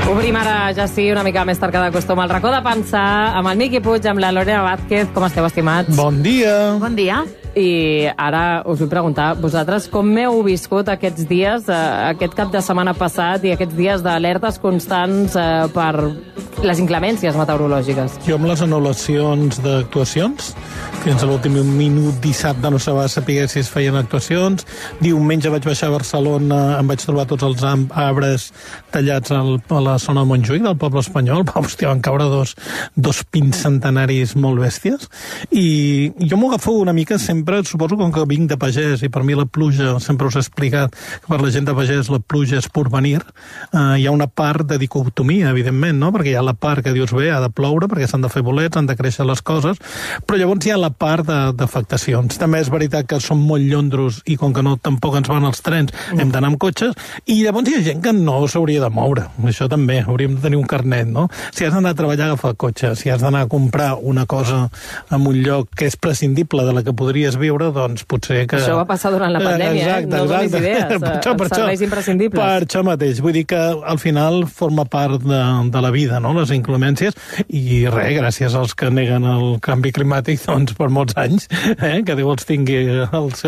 Obrim ara, ja sí, una mica més tard que de costum, el racó de pensar amb el Miqui Puig, amb la Lorena Vázquez. Com esteu, estimats? Bon dia. Bon dia. I ara us vull preguntar, vosaltres com heu viscut aquests dies, aquest cap de setmana passat i aquests dies d'alertes constants per les inclemències meteorològiques? Jo amb les anul·lacions d'actuacions, fins a l'últim minut dissabte no se va saber si es feien actuacions. Diumenge vaig baixar a Barcelona, em vaig trobar tots els arbres tallats a la zona de Montjuïc, del poble espanyol. Hòstia, van caure dos pins centenaris molt bèsties. I jo m'ho agafo una mica sempre, suposo com que vinc de pagès, i per mi la pluja, sempre us he explicat que per la gent de pagès la pluja és porvenir. Hi ha una part de dicotomia, evidentment, no? Perquè hi ha la part que dius, bé, ha de ploure perquè s'han de fer bolets, han de créixer les coses, però llavors hi ha la part d'afectacions. També és veritat que som molt llondros i com que no tampoc ens van els trens, hem d'anar amb cotxes, i llavors hi ha gent que no s'hauria de moure. Això també, hauríem de tenir un carnet, no? Si has d'anar a treballar, agafar el cotxe. Si has d'anar a comprar una cosa en un lloc que és prescindible de la que podries viure, doncs potser que... Això va passar durant la pandèmia, exacte, no donis idees. Per serveis imprescindibles. Per això mateix. Vull dir que al final forma part de la vida, no?, les inclemències, i res, gràcies als que neguen el canvi climàtic, doncs per molts anys, que Déu els tingui als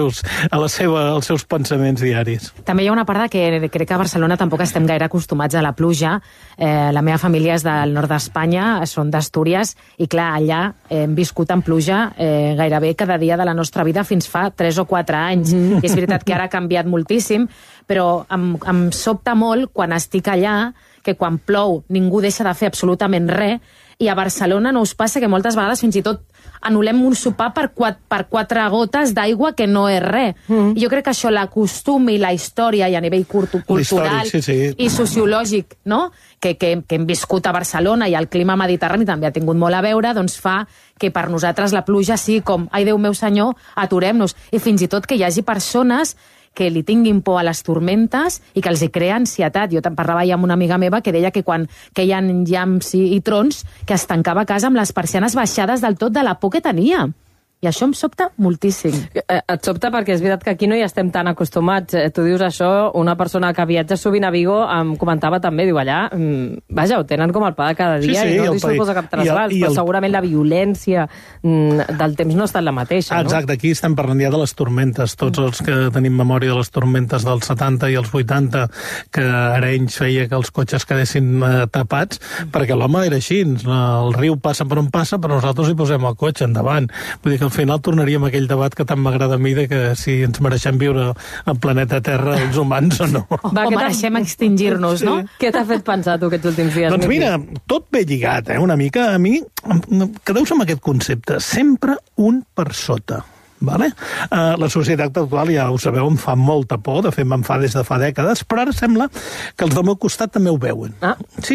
seus pensaments diaris. També hi ha una part que crec que a Barcelona tampoc estem gaire acostumats a la pluja. La meva família és del nord d'Espanya, són d'Astúries, i clar, allà hem viscut en pluja gairebé cada dia de la nostra vida fins fa 3 o 4 anys. I és veritat que ara ha canviat moltíssim, però em sobta molt quan estic allà que quan plou ningú deixa de fer absolutament res, i a Barcelona no us passa que moltes vegades fins i tot anul·lem un sopar per 4 gotes d'aigua que no és res. I jo crec que això, l'acostum i la història, i a nivell cultural i sociològic, no?, que hem viscut a Barcelona, i el clima mediterrani també ha tingut molt a veure, doncs fa que per nosaltres la pluja sigui com, ai Déu meu senyor, aturem-nos. I fins i tot que hi hagi persones que li tinguin por a les tormentes i que els hi crea ansietat. Jo parlava ja amb una amiga meva que deia que quan queien llamps i trons, que es tancava a casa amb les persianes baixades del tot de la por que tenia. I això em sobta moltíssim. Et sobta perquè és veritat que aquí no hi estem tan acostumats. Tu dius això, una persona que viatja sovint a Vigo em comentava també, diu allà, vaja, ho tenen com el pa de cada dia, i no li suposa cap trasllat, però segurament la violència del temps no ha estat la mateixa, no? Exacte, aquí estem parlant ja de les tormentes. Tots els que tenim memòria de les tormentes dels 70 i els 80, que Arenys feia que els cotxes quedessin tapats, perquè l'home era així, el riu passa per on passa, però nosaltres hi posem el cotxe endavant. Vull dir que al final tornaríem a aquell debat que tant m'agrada a mi, de que si ens mereixem viure al planeta Terra els humans o no. O mereixem extingir-nos, no? Què t'ha fet pensar tu aquests últims dies? Doncs mira, tot ben lligat, una mica. A mi, quedeu-vos amb aquest concepte, sempre un per sota. Vale? La societat actual, ja ho sabeu, em fa molta por, de fet me'n fa des de fa dècades, però ara sembla que els del meu costat també ho veuen. Sí.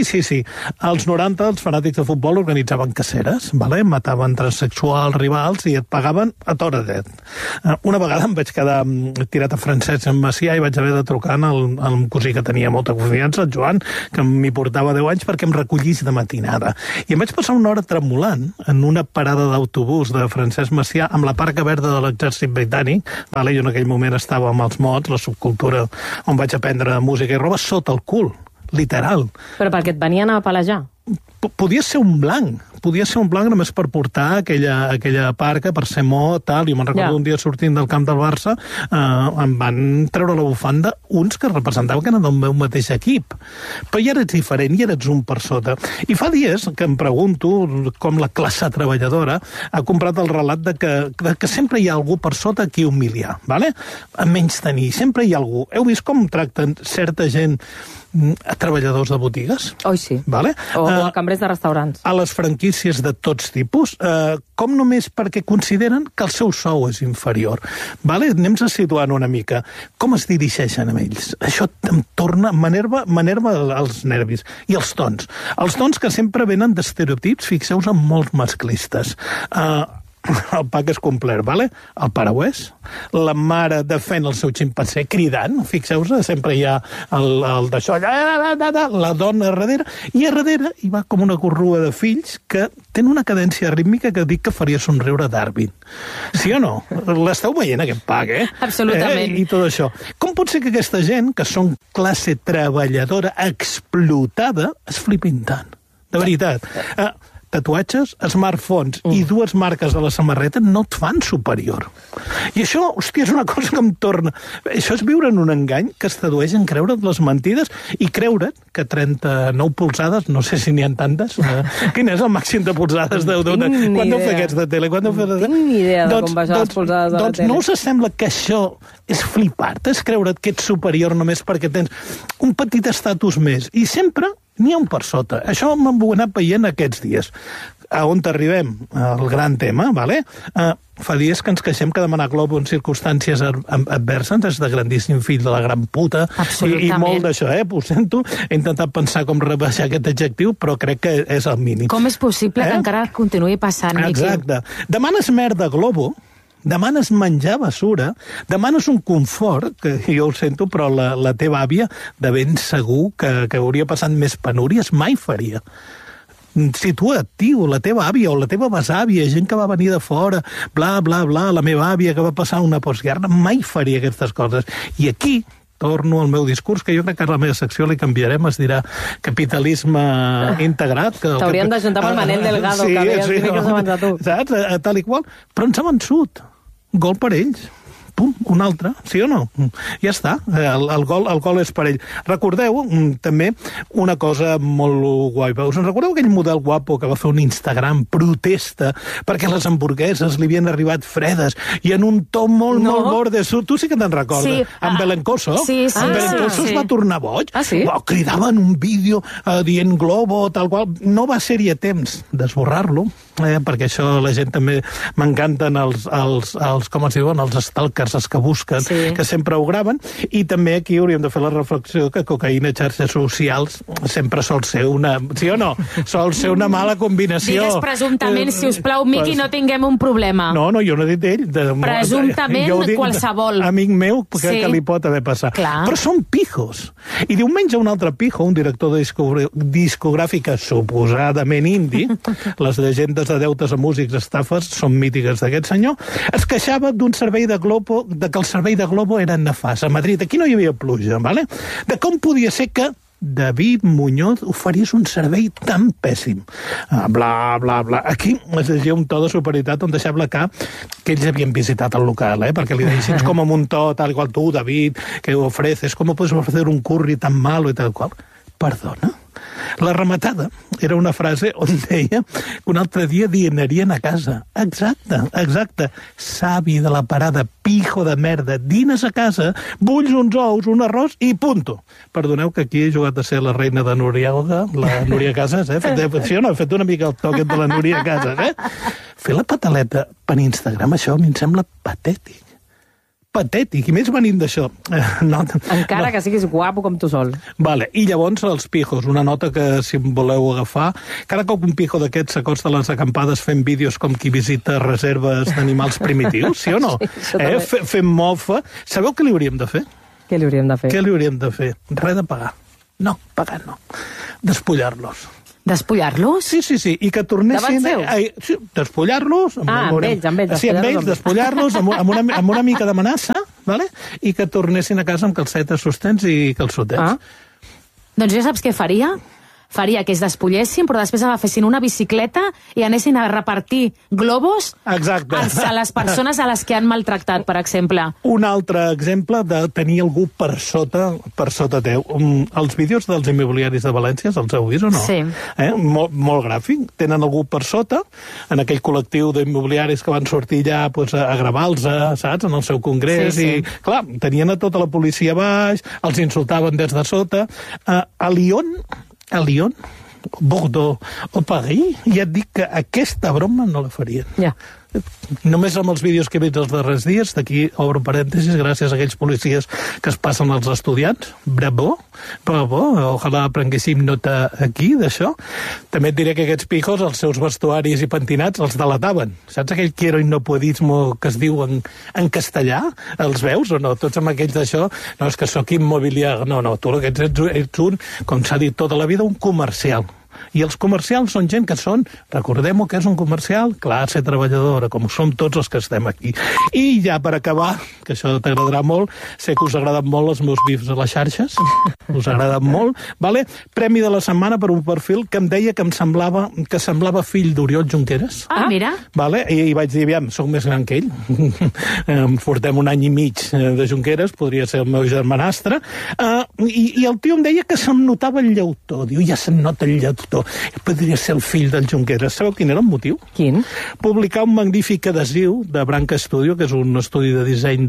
Als 90 els fanàtics de futbol organitzaven caceres, vale? Mataven transsexuals, rivals, i et pagaven a toradet. Una vegada em vaig quedar tirat a Francesc Macià i vaig haver de trucar al cosí que tenia molta confiança, el Joan, que m'hi portava 10 anys, perquè em recollís de matinada. I em vaig passar una hora tremolant en una parada d'autobús de Francesc Macià amb la parca verda de l'exèrcit britànic, vale? Jo en aquell moment estava amb els mots, la subcultura on vaig aprendre música i roba, sota el cul, literal. Però perquè et venien a palejar? Podia ser un blanc només per portar aquella parca, per ser mo, tal. Jo me'n recordo un dia sortint del camp del Barça, em van treure la bufanda uns que representaven que eren del meu mateix equip. Però ja eres diferent, ja eres un per sota. I fa dies que em pregunto com la classe treballadora ha comprat el relat de que sempre hi ha algú per sota a qui humiliar, vale? A menys tenir, sempre hi ha algú. Heu vist com tracten certa gent a treballadors de botigues? Oi, sí. Vale? O a cambrers de restaurants. A les franquícies de tots tipus, com només perquè consideren que el seu sou és inferior. Vale? Anem-nos situant una mica. Com es dirigeixen amb ells? Això em torna... M'enerva els nervis. I els tons. Els tons que sempre venen d'estereotips, fixeu-vos, molts masclistes. el pack és complet, vale? El pare ho és, la mare defèn el seu ximpancé cridant, fixeu-vos, sempre hi ha el d'això, la dona darrere, i a darrere hi va com una corrua de fills que tenen una cadència rítmica que dic que faria somriure Darwin. Sí o no? L'esteu veient, aquest pack, Absolutament. I tot això. Com pot ser que aquesta gent, que són classe treballadora explotada, es flipin tant? De veritat. Tatuatges, smartphones i 2 marques a la samarreta no et fan superior. I això, hòstia, és una cosa que em torna... Això és viure en un engany que es tradueix en creure't les mentides i creure't que 39 polzades, no sé si n'hi ha tantes, quin és el màxim de polzades? Quan deu fer aquests de tele? Tinc ni idea de com baixar les polzades de la tele. No us sembla que això és flipar-te? És creure't que ets superior només perquè tens un petit estatus més. I sempre n'hi ha un per sota. Això m'ho he anat veient aquests dies. A on arribem? El gran tema, vale? Fa dies que ens queixem que demanar globo en circumstàncies adverses és de grandíssim fill de la gran puta. I molt d'això, ho sento. He intentat pensar com rebaixar aquest adjectiu, però crec que és el mínim. Com és possible que encara continuï passant, Miqui? Exacte. Demanes merda globo, demanes menjar basura, demanes un confort, que jo ho sento, però la teva àvia, de ben segur que hauria passat més penúries, mai faria. Situa't, tio, la teva àvia o la teva besàvia, gent que va venir de fora, bla, bla, bla, la meva àvia que va passar una postguerra, mai faria aquestes coses. I aquí torno al meu discurs, que jo crec que a la meva secció li canviarem, es dirà capitalisme integrat. T'haurien d'ajuntar amb el Manel Delgado, que deia els dimecres abans de tu. Saps? Tal i qual. Però ens ha vençut. Gol per ells. Pum, un altre, sí o no? Ja està, el gol és per ell. Recordeu també una cosa molt guai. Us en recordeu aquell model guapo que va fer un Instagram protesta perquè les hamburgueses li havien arribat fredes i en un to molt borde? Tu sí que te'n recordes. Sí. En Belencoso. Sí. En Belencoso es va tornar boig. Sí? Cridava en un vídeo dient globo, tal qual. No va ser-hi a temps d'esborrar-lo, perquè això la gent també m'encanten els com es diuen, els stalkers, els que busquen, que sempre ho graven, i també aquí hauríem de fer la reflexió que cocaïna i xarxes socials sempre sol ser una... Sí o no? Sol ser una mala combinació. Digues presumptament, si us plau, Miqui, no tinguem un problema. No, jo no he dit ell. Presumptament qualsevol. Amic meu, que li pot haver passat. Clar. Però són pijos. I diumenge un altre pijo, un director de discogràfica suposadament indi, les llegendes de deutes a músics estafes són mítiques d'aquest senyor, es queixava d'un servei de Globo, de que el servei de Globo era nefast. A Madrid aquí no hi havia pluja, ¿vale? De com podia ser que David Muñoz oferís un servei tan pèssim. Bla, bla, bla. Aquí es llegia un to de superioritat on deixava clar que ells havien visitat el local, perquè li deixes com amb un to tal qual tu, David, que ofreces, com puedes ofrecer un curri tan malo i tal qual. Perdona? La rematada era una frase on deia que un altre dia dinarien a casa. Exacte. Savi de la parada, pijo de merda, dines a casa, bulls uns ous, un arròs i punto. Perdoneu que aquí he jugat a ser la reina de Noriega, la Núria Casas, sí o no? He fet una mica el toquet de la Núria Casas, Fer la pataleta per Instagram, això a mi em sembla patètic. Patètic, i més venint d'això. Encara que siguis guapo com tu sol. Vale, i llavors els pijos, una nota que si em voleu agafar, cada cop un pijo d'aquests s'acosta a les acampades fent vídeos com qui visita reserves d'animals primitius, sí o no? Sí, fent mofa. Sabeu què li hauríem de fer? Què li hauríem de fer? Què li hauríem de fer? Res de pagar. No, pagar no. Despullar-los. Despullar-los? Sí, i que tornessin... Sí, despullar-los... amb ells. Sí, amb ells, despullar-los amb una mica d'amenaça, vale? I que tornessin a casa amb calcetes sostens i calçotets. Doncs ja saps què faria? Faria que es despullessin, però després agafessin una bicicleta i anessin a repartir globus a les persones a les que han maltractat, per exemple. Un altre exemple de tenir algú per sota teu. Els vídeos dels immobiliaris de València, els heu vist o no? Sí. Molt gràfic. Tenen algú per sota, en aquell col·lectiu d'immobiliaris que van sortir ja a gravar-los, saps, en el seu congrés. Sí. I, clar, tenien a tota la policia baix, els insultaven des de sota. A Lyon, Bordeaux o París, ja et dic que aquesta broma no la farien. Ja. només amb els vídeos que he vist els darrers dies, d'aquí obro parèntesis, gràcies a aquells policies que es passen als estudiants, bravo, ojalà aprenguéssim nota aquí d'això. També et diré que aquests pijos, els seus vestuaris i pentinats, els delataven. Saps aquell quiero y no puedismo que es diu en castellà? Els veus o no? Tots amb aquells d'això, no, és que sóc immobiliari. No, tu ets un, com s'ha dit tota la vida, un comercial. I els comercials són gent que són, recordem-ho que és un comercial, classe treballadora, com som tots els que estem aquí. I ja per acabar, que això t'agradarà molt, sé que us agraden molt els meus bifs a les xarxes, us agraden molt, vale? Premi de la setmana per un perfil que em deia que semblava fill d'Oriol Junqueras. Ah, mira. Vale? I vaig dir, aviam, soc més gran que ell, portem un any i mig de Junqueras, podria ser el meu germanastre, i el tio em deia que se'm notava el llautó, diu, ja se'm nota el llautó, podria ser el fill del Junqueras. Sabeu quin era el motiu? Quin? Publicar un magnífic adhesiu de Branca Studio, que és un estudi de disseny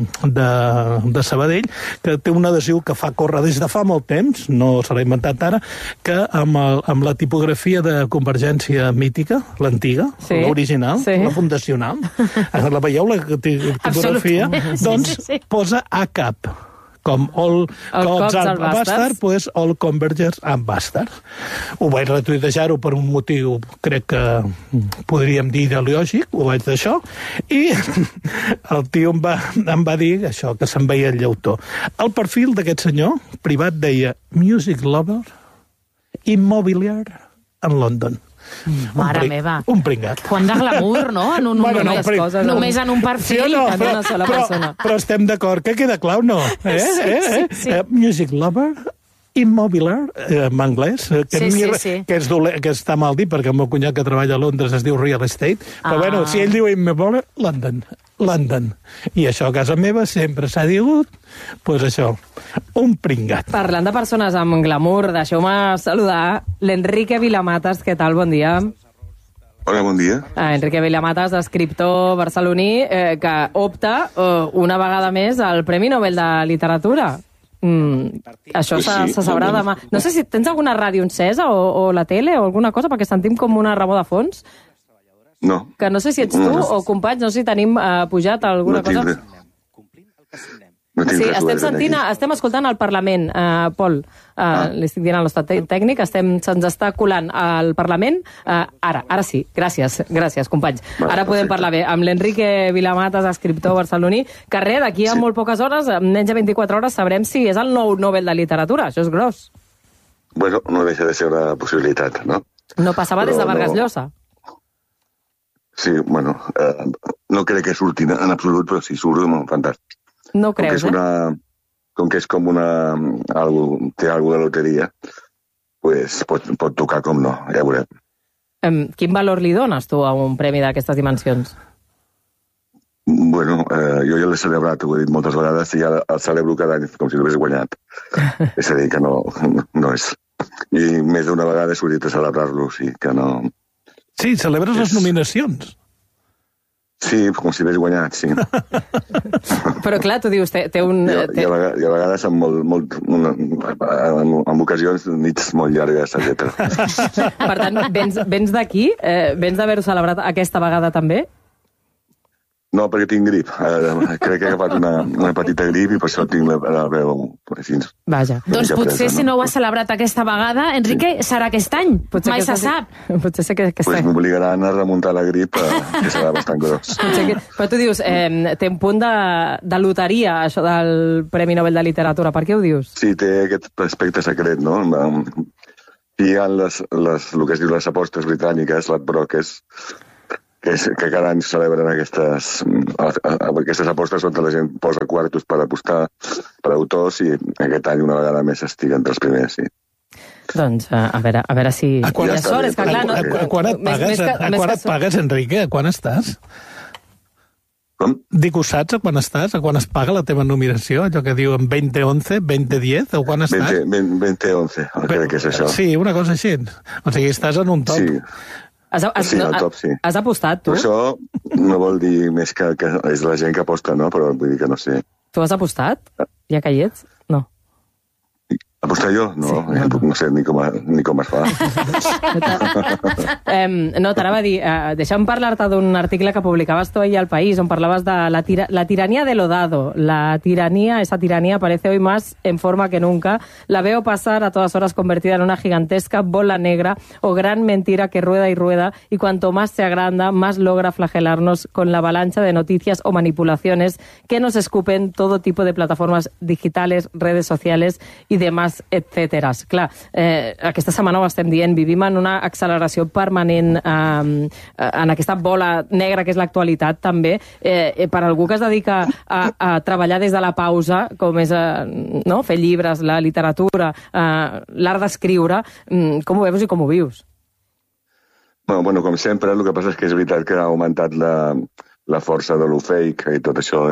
de Sabadell, que té un adhesiu que fa córrer des de fa molt temps, no se l'ha inventat ara, que amb la tipografia de Convergència mítica, l'antiga, sí, l'original, sí, la fundacional, la veieu, la tipografia? Doncs posa ACAP. Com All Cops and Bastards, pues All Convergers and Bastards. Ho vaig retuitejar-ho per un motiu, crec que podríem dir ideològic, ho vaig d'això, i el tio em va dir això, que se'n veia el llautó. El perfil d'aquest senyor, privat, deia Music Lover, Immobilier en London. Mare meva. Un pringat. Quant de glamour, no? Només en un perfil. Sí, no, però estem d'acord que queda clar, no? Sí. Music Lover, Immobilier, en anglès, que està mal dit, perquè el meu cunyat que treballa a Londres es diu Real Estate, però bueno, si ell diu Immobilier, London. I això a casa meva sempre s'ha digut, doncs això, un pringat. Parlant de persones amb glamour, deixeu-me saludar l'Enrique Vilamatas. Què tal? Bon dia. Hola, bon dia. Enrique Vilamatas, escriptor barceloní, que opta una vegada més al Premi Nobel de Literatura. Això se sabrà demà. No sé si tens alguna ràdio encesa o la tele o alguna cosa, perquè sentim com una remor de fons. No. Que no sé si ets tu o companys, no sé si tenim pujat alguna cosa. Sí, estem escoltant el Parlament, Pol. Li estic dient al nostre tècnic, se'ns està colant al Parlament. Ara sí, gràcies, companys. Ara podem parlar bé amb l'Enrique Vilamatas, escriptor barceloní, que d'aquí a molt poques hores, menys de 24 hores, sabrem si és el nou Nobel de Literatura. Això és gros. Bueno, no deixa de ser una possibilitat, no? No passava des de Vargas Llosa. Sí, bueno, no crec que surti en absolut, però si surt, fantàstic. No creus, Com que és com té alguna de loteria, pues pot tocar com no, ja veurem. Quin valor li dones tu a un premi d'aquestes dimensions? Bueno, jo ja l'he celebrat, ho he dit moltes vegades, i ja el celebro cada any, com si l'hagués guanyat. És a dir, que no és... I més d'una vegada he sortit a celebrar-lo, sí, que no... Sí, celebres les nominacions. Sí, com si hagués guanyat, sí. Però clar, tu dius, té un... I a vegades en ocasions nits molt llargues, etc. Per tant, vens d'aquí? Vens d'haver-ho celebrat aquesta vegada també? No, perquè tinc grip. Crec que he agafat una petita grip i per això tinc la veu així. Vaja. Doncs potser si no ho has celebrat aquesta vegada, Enrique, serà aquest any. Mai se sap. Potser sé que pues m'obligaran a remuntar la grip, que serà bastant gros. Però tu dius, té un punt de loteria, això del Premi Nobel de Literatura. Per què ho dius? Sí, té aquest aspecte secret, no? Hi ha el que es diu les apostes britàniques, l'Adbrokers, que cada any celebren aquestes apostes on la gent posa quartos per apostar per autors i aquest any una vegada més estic entre els primers, sí. Doncs a veure si... A quan et pagues, Enrique? A quan estàs? Com? Dic, ho saps a quan estàs? A quan es paga la teva nominació? Allò que diuen 2011, 2010, o quan estàs? 2011, crec que és això. Sí, una cosa així. O sigui, estàs en un top. Sí. Al top, sí. Has apostat, tu? Però això no vol dir més que és la gent que aposta, no? Però vull dir que no sé. Tu has apostat? Ja que hi ets? No. Apostar jo? No sé ni com es fa. No, t'anava a dir, deixa'm parlar-te d'un article que publicaves tu ahir al País, on parlaves de la tiranía de lo dado. Esa tiranía parece hoy más en forma que nunca. La veo pasar a todas horas convertida en una gigantesca bola negra o gran mentira que rueda y rueda, y cuanto más se agranda, más logra flagelarnos con la avalancha de noticias o manipulaciones que nos escupen todo tipo de plataformas digitales, redes sociales y demás, etcètera. Clar, aquesta setmana ho estem dient, vivim en una acceleració permanent en aquesta bola negra que és l'actualitat també. Per algú que es dedica a treballar des de la pausa, com és fer llibres, la literatura, l'art d'escriure, com ho veus i com ho vius? Bueno, com sempre, el que passa és que és veritat que ha augmentat la força de lo fake i tot això,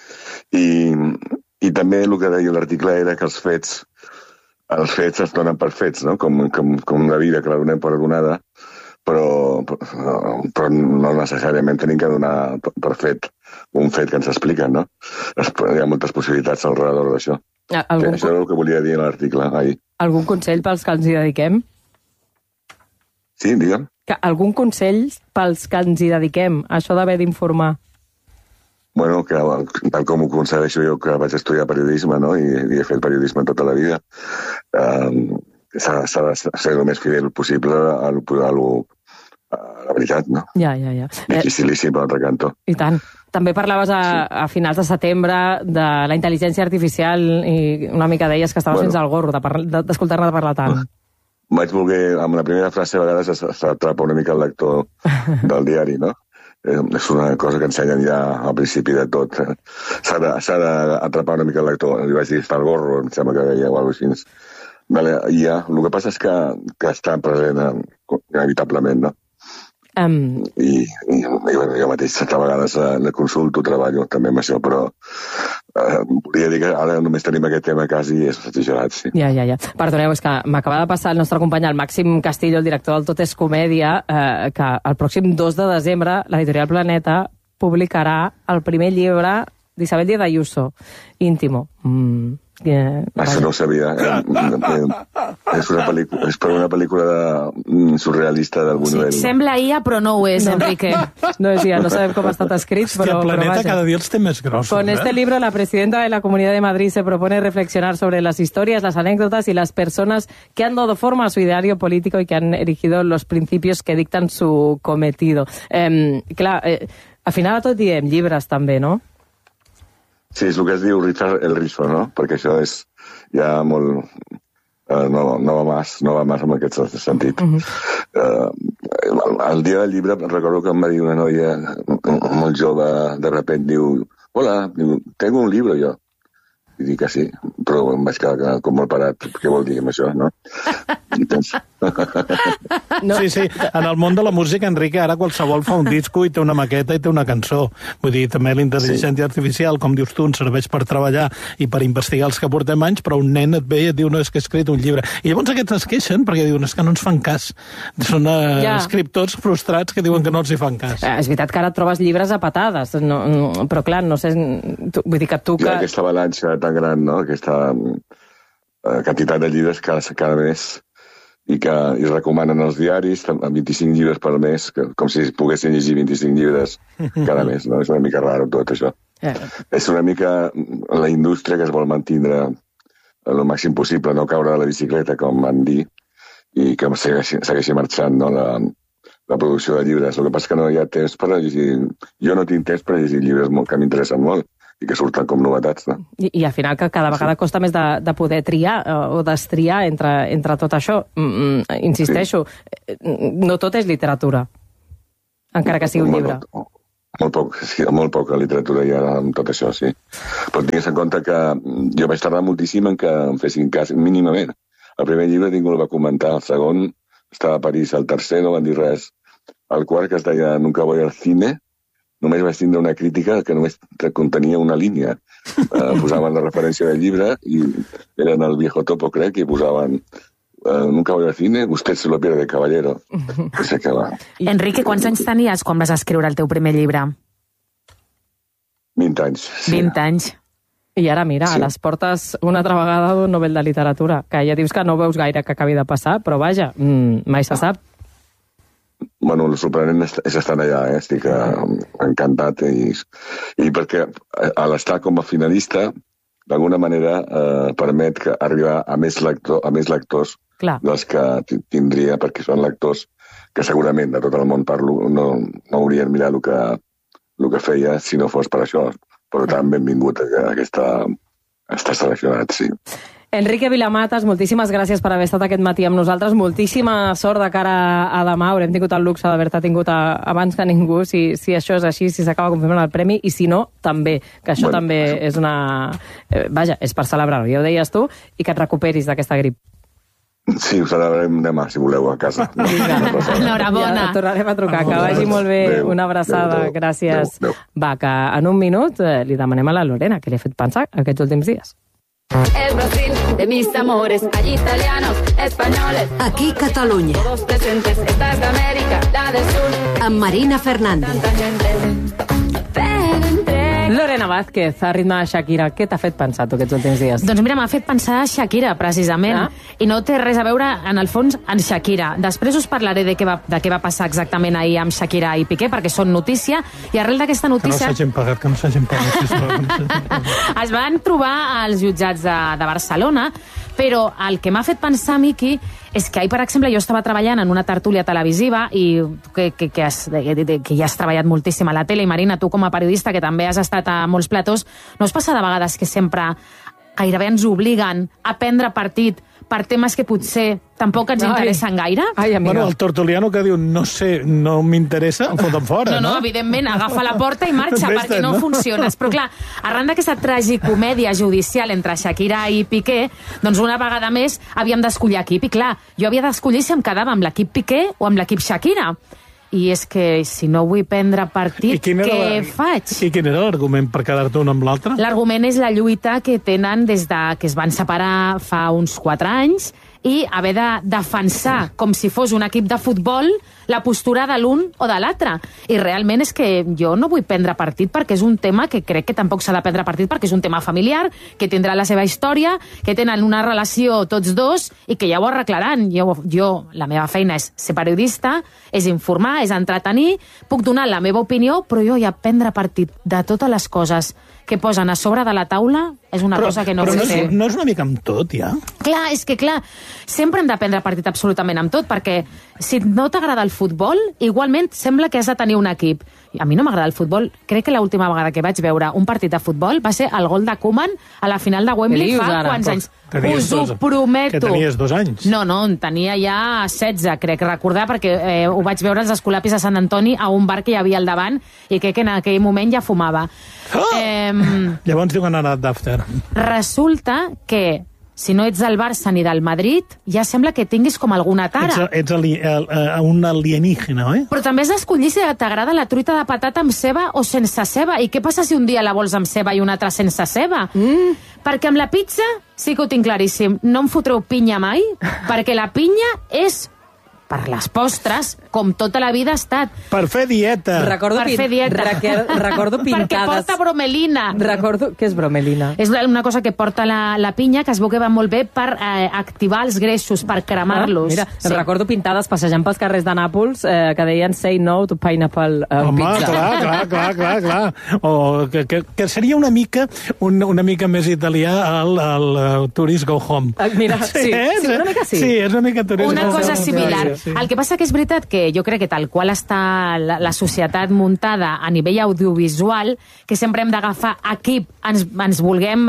i també el que deia l'article era que els fets es donen per fets, no? Com la vida, que la donem per donada, però no necessàriament tenim que donar per fet un fet que ens explica, no? Hi ha moltes possibilitats al redor d'això. Això és el que volia dir en l'article ahir. Algun consell pels que ens hi dediquem? Sí, digue'm. Algun consell pels que ens hi dediquem, això d'haver d'informar? Bueno, que tal com ho concedeixo jo, que vaig estudiar periodisme, no? I he fet periodisme tota la vida, s'ha de ser el més fidel possible a la veritat, no? Ja. Dificilíssim, per l'altre cantó. I tant. També parlaves a finals de setembre de la intel·ligència artificial i una mica deies que estaves fins al gorro d'escoltar-ne parlar tant. Vaig voler, amb la primera frase, a vegades s'atrapa una mica el lector del diari, no? És una cosa que ensenyen ja al principi de tot. S'ha d'atrapar una mica el lector. Li vaig dir, està al gorro, em sembla que deia, o alguna cosa així. I ja, el que passa és que està present inevitablement, no? I jo mateix a vegades la consulto, treballo també amb això, però volia dir que ara només tenim aquest tema quasi és exagerat, sí. Ja. Perdoneu, és que m'acaba de passar el nostre company, el Màxim Castillo, el director del Tot és Comèdia, que el pròxim 2 de desembre l'editorial Planeta publicarà el primer llibre d'Isabel Díaz Ayuso, Íntimo. Això no ho sabia. És per una pel·lícula surrealista del Buñuel. Sí, sembla IA, però no ho és, Enrique. No és IA, no sabem com ha estat escrit, però el Planeta cada dia els té més grossos. Con este libro, la presidenta de la Comunidad de Madrid se propone reflexionar sobre las historias, las anécdotas y las personas que han dado forma a su ideario político y que han erigido los principios que dictan su cometido. Clar, al final a tot diem llibres també, no? Sí, és el que es diu rizar el rizo, no? Perquè això és ja molt... no va més en aquest sentit. El dia del llibre recordo que em va dir una noia molt jove, de repent, diu, hola, tengo un libro, jo. I dic que sí, però em vaig quedar com molt parat. Què vol dir amb això, no? I tens... Sí, en el món de la música, Enrique, ara qualsevol fa un disco i té una maqueta i té una cançó. Vull dir, també la intel·ligència artificial, com dius tu, ens serveix per treballar i per investigar els que portem anys, però un nen et ve i et diu, no, és que he escrit un llibre. I llavors aquests es queixen perquè diuen, és que no ens fan cas. Són escriptors frustrats que diuen que no els hi fan cas. És veritat que ara trobes llibres a patades, però clar, no sé... Vull dir que tu... Hi ha aquesta balança tan gran, no? Aquesta quantitat de llibres cada mes i que es recomanen els diaris 25 llibres per mes, com si poguessin llegir 25 llibres cada mes, no? És una mica raro tot això. És una mica la indústria que es vol mantindre el màxim possible, no caure de la bicicleta, com van dir, i que segueixi marxant, no? La producció de llibres. El que passa és que no hi ha temps per llegir... Jo no tinc temps per llegir llibres que m'interessen molt i que surten com novetats, no? I al final que cada vegada costa més de poder triar o destriar entre tot això. Insisteixo, no tot és literatura, encara que sigui un llibre. Molt poca literatura hi ha amb tot això, sí. Però tingues en compte que jo vaig tardar moltíssim en que em fessin cas, mínimament. El primer llibre ningú el va comentar, el segon estava a París, el tercer no van dir res. El quart, que es deia Nunca voy al cine, només vaig tindre una crítica que només contenia una línia. Posaven la referència del llibre i eren el viejo topo, crec, i posaven Nunca voy al cine, usted se lo pierde, caballero. Enrique, quants anys tenies quan vas escriure el teu primer llibre? 20 anys. Sí. 20 anys. I ara, mira, a les portes una altra vegada d'un Nobel de Literatura, que ja dius que no veus gaire que acabi de passar, però vaja, mai se sap. Bueno, el sorprenent és estar allà, estic encantat, i perquè a l'estar com a finalista, d'alguna manera permet arribar a més lectors dels que tindria, perquè són lectors que segurament de tot el món parlo no haurien mirat el que feia si no fos per això. Per tant, benvingut a estar seleccionat, sí. Enrique Vilamatas, moltíssimes gràcies per haver estat aquest matí amb nosaltres. Moltíssima sort de cara a demà. Haurem tingut el luxe d'haver-te tingut abans que ningú, si això és així, si s'acaba confirmant el premi, i si no, també, que això també és una... Vaja, és per celebrar-ho, ja ho deies tu, i que et recuperis d'aquesta grip. Sí, ho celebrarem demà, si voleu, a casa. Enhorabona. Ja tornarem a trucar, que vagi molt bé. Una abraçada, gràcies. Va, que en un minut li demanem a la Lorena, que li ha fet pensar aquests últims dies. El Brasil de mis amores, hay italianos, españoles. Aquí Catalunya. Todos presentes, esta es la América, la del sur. Amb Marina Fernández. Tanta gente. Lorena Vázquez, a ritme de Shakira, què t'ha fet pensar tu aquests últims dies? Doncs mira, m'ha fet pensar Shakira, precisament, i no té res a veure, en el fons, en Shakira. Després us parlaré de què va passar exactament ahir amb Shakira i Piqué, perquè són notícia, i arrel d'aquesta notícia... Que no s'hagin pagat, sisplau. Es van trobar als jutjats de Barcelona, però el que m'ha fet pensar, Miqui, és que ahir, per exemple, jo estava treballant en una tertúlia televisiva i que ja has treballat moltíssim a la tele, i Marina, tu com a periodista, que també has estat a molts platós, no us passa de vegades que sempre gairebé ens obliguen a prendre partit per temes que potser tampoc ens interessen gaire? Bueno, el tertuliano que diu no sé, no m'interessa, em foten fora, no? No, evidentment, agafa la porta i marxa, perquè no funciones. Però clar, arran d'aquesta tragicomèdia judicial entre Shakira i Piqué, doncs una vegada més havíem d'escollir equip, i clar, jo havia d'escollir si em quedava amb l'equip Piqué o amb l'equip Shakira. I és que si no vull prendre partit, què faig? I quin era l'argument per quedar-te un amb l'altre? L'argument és la lluita que tenen des que es van separar fa uns 4 anys i haver de defensar, com si fos un equip de futbol, la postura de l'un o de l'altre. I realment és que jo no vull prendre partit perquè és un tema que crec que tampoc s'ha de prendre partit perquè és un tema familiar, que tindrà la seva història, que tenen una relació tots dos i que ja ho arreglaran. La meva feina és ser periodista, és informar, és entretenir, puc donar la meva opinió, però jo ja prendre partit de totes les coses que posen a sobre de la taula és una cosa que no vull fer. No és una mica amb tot, ja? Clar, és que clar, sempre hem de prendre partit absolutament amb tot, perquè si no t'agrada el futbol, igualment sembla que has de tenir un equip. A mi no m'agrada el futbol. Crec que l'última vegada que vaig veure un partit de futbol va ser el gol de Koeman a la final de Wembley fa quants anys. Us ho prometo. Que tenies 2 anys. No, en tenia ja 16, crec recordar, perquè ho vaig veure als escolapis de Sant Antoni a un bar que hi havia al davant i crec que en aquell moment ja fumava. Llavors diuen anar d'after. Resulta que si no ets del Barça ni del Madrid, ja sembla que tinguis com alguna tara. Ets un alienígena, oi? Però també has d'escollir si t'agrada la truita de patata amb ceba o sense ceba. I què passa si un dia la vols amb ceba i un altre sense ceba? Perquè amb la pizza sí que ho tinc claríssim. No em fotreu pinya mai, perquè la pinya és per les postres, com tota la vida ha estat. Per fer dieta. Per fer dieta. Recordo pintades. Perquè porta bromelina. Què és bromelina? És una cosa que porta la pinya, que es veu que va molt bé per activar els greixos, per cremar-los. Mira, recordo pintades passejant pels carrers de Nàpols que deien say no to pineapple pizza. Home, clar. O que seria una mica més italià el Tourist Go Home. Mira, sí, una mica sí. Sí, és una mica Tourist Go Home. Una cosa similar. Sí. El que passa que és veritat que jo crec que tal qual està la societat muntada a nivell audiovisual, que sempre hem d'agafar equip, ens vulguem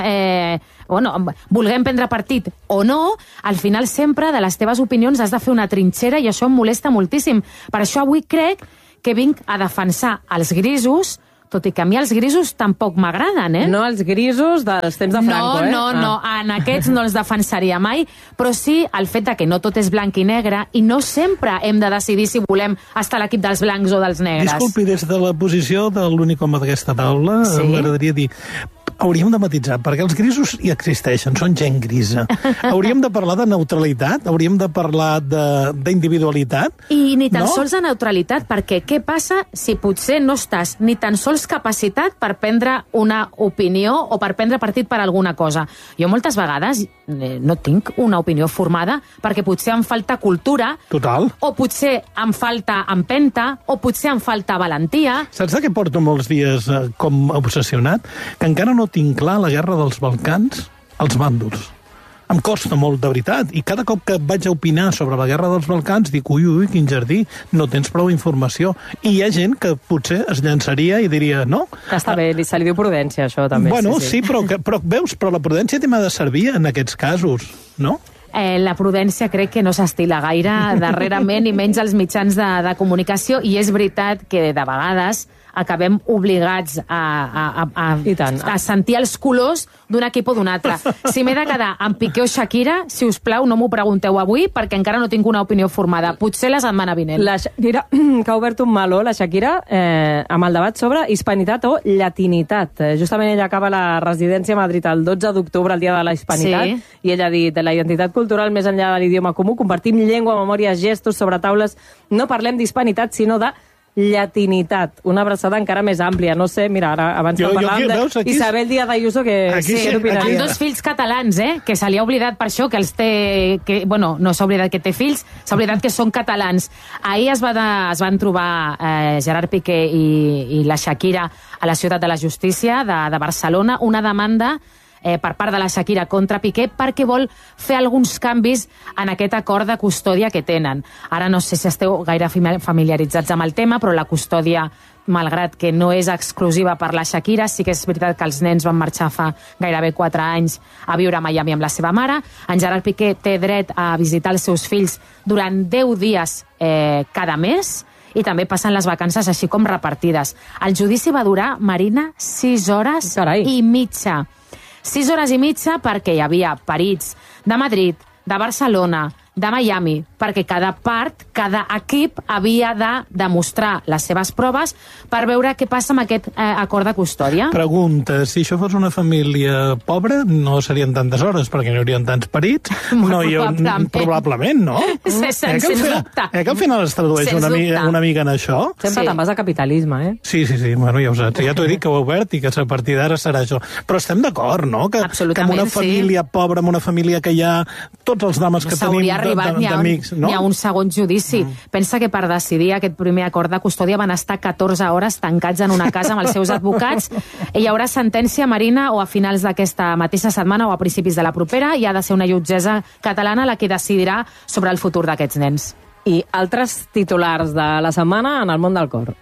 prendre partit o no, al final sempre de les teves opinions has de fer una trinxera i això em molesta moltíssim. Per això avui crec que vinc a defensar els grisos, tot i que a mi els grisos tampoc m'agraden, eh? No els grisos dels temps de Franco, No, en aquests no els defensaria mai, però sí el fet de que no tot és blanc i negre i no sempre hem de decidir si volem estar a l'equip dels blancs o dels negres. Disculpi, des de la posició de l'únic home d'aquesta taula, m'agradaria dir... hauríem de matitzar, perquè els grisos hi existeixen, són gent grisa. Hauríem de parlar de neutralitat, hauríem de parlar d'individualitat. I ni tan sols de neutralitat, perquè què passa si potser no estàs ni tan sols capacitat per prendre una opinió o per prendre partit per alguna cosa? Jo moltes vegades no tinc una opinió formada perquè potser em falta cultura. Total. O potser em falta empenta, o potser em falta valentia. Saps de què porto molts dies com obsessionat? Que encara no tinc clar la guerra dels Balcans, els bàndols. Em costa molt, de veritat, i cada cop que vaig a opinar sobre la guerra dels Balcans dic, ui, quin jardí, no tens prou informació. I hi ha gent que potser es llançaria i diria, no? Que està bé, se li diu prudència, això, també. Bueno, sí, però veus, però la prudència també ha de servir en aquests casos, no? La prudència crec que no s'estila gaire darrerament, i menys als mitjans de comunicació, i és veritat que de vegades acabem obligats a sentir els colors d'un equip o d'un altre. Si m'he de quedar amb Piqué o Shakira, si us plau, no m'ho pregunteu avui, perquè encara no tinc una opinió formada. Potser la setmana vinent. La Shakira, que ha obert un meló, la Shakira, amb el debat sobre hispanitat o llatinitat. Justament ella acaba la residència a Madrid el 12 d'octubre, el dia de la hispanitat, i ella ha dit, la identitat cultural més enllà de l'idioma comú, compartim llengua, memòria, gestos, sobre taules, no parlem d'hispanitat, sinó de llatinitat, una abraçada encara més àmplia. No sé, mira, ara abans que parlàvem d'Isabel Díaz Ayuso, que amb 2 fills catalans, que se li ha oblidat per això, que els té... Bueno, no s'ha oblidat que té fills, s'ha oblidat que són catalans. Ahir es van trobar Gerard Piqué i la Shakira a la Ciutat de la Justícia de Barcelona, una demanda per part de la Shakira contra Piqué perquè vol fer alguns canvis en aquest acord de custòdia que tenen. Ara no sé si esteu gaire familiaritzats amb el tema, però la custòdia, malgrat que no és exclusiva per la Shakira, sí que és veritat que els nens van marxar fa gairebé 4 anys a viure a Miami amb la seva mare. En Gerard Piqué té dret a visitar els seus fills durant 10 dies cada mes, i també passen les vacances així com repartides. El judici va durar, Marina, 6 hores i mitja. 6 hores i mitja perquè hi havia perits de Madrid, de Barcelona, de Miami, perquè cada part, cada equip havia de demostrar les seves proves per veure què passa amb aquest acord de custòdia. Pregunta, si això fos una família pobra, no serien tantes hores, perquè no hi haurien tants perits? Probablement, no? Sens dubte. Que al final es tradueix una mica en això? Sempre te'n vas a capitalisme, eh? Sí, bueno, ja ho saps. Ja t'ho he dit que ho he obert i que a partir d'ara serà això. Però estem d'acord, no? Que amb una família pobra, amb una família que hi ha tots els dames que tenim d'amics, no? N'hi ha un segon judici. Pensa que per decidir aquest primer acord de custòdia van estar 14 hores tancats en una casa amb els seus advocats. Hi haurà sentència, Marina, o a finals d'aquesta mateixa setmana o a principis de la propera, i ha de ser una jutgessa catalana la que decidirà sobre el futur d'aquests nens. I altres titulars de la setmana en el món del cor.